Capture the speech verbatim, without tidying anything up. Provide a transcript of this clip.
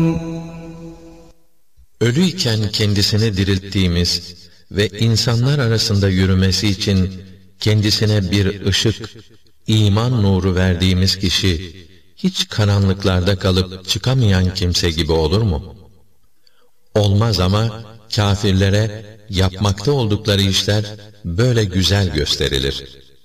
Ölüyken kendisini dirilttiğimiz ve insanlar arasında yürümesi için kendisine bir ışık, iman nuru verdiğimiz kişi, hiç karanlıklarda kalıp çıkamayan kimse gibi olur mu? Olmaz ama kâfirlere yapmakta oldukları işler böyle güzel gösterilir.